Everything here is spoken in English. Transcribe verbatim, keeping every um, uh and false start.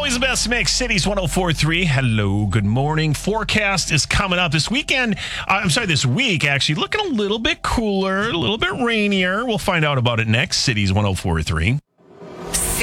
Always the best mix. Cities one oh four point three. Hello, good morning. Forecast is coming up this weekend. Uh, I'm sorry, this week, actually, looking a little bit cooler, a little bit rainier. We'll find out about it next. Cities one oh four point three.